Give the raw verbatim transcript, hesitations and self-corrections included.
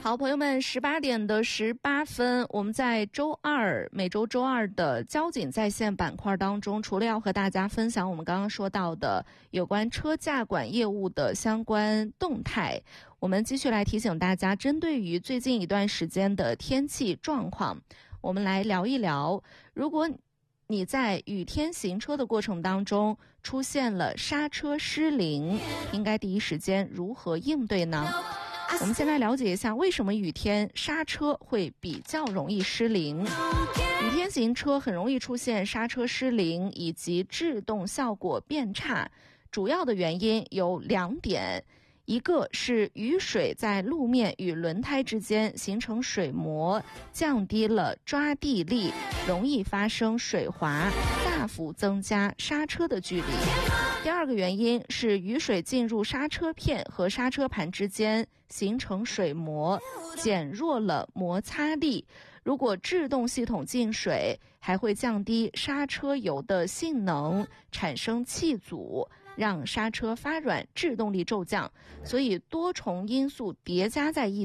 好，朋友们，十八点的十八分，我们在周二每周周二的交警在线板块当中，除了要和大家分享我们刚刚说到的有关车驾管业务的相关动态，我们继续来提醒大家，针对于最近一段时间的天气状况，我们来聊一聊，如果你在雨天行车的过程当中出现了刹车失灵，应该第一时间如何应对呢？我们先来了解一下为什么雨天刹车会比较容易失灵。雨天行车很容易出现刹车失灵以及制动效果变差，主要的原因有两点，一个是雨水在路面与轮胎之间形成水膜，降低了抓地力，容易发生水滑，大幅增加刹车的距离。第二个原因是雨水进入刹车片和刹车盘之间形成水膜，减弱了摩擦力。如果制动系统进水，还会降低刹车油的性能，产生气阻，让刹车发软，制动力骤降。所以多重因素叠加在一起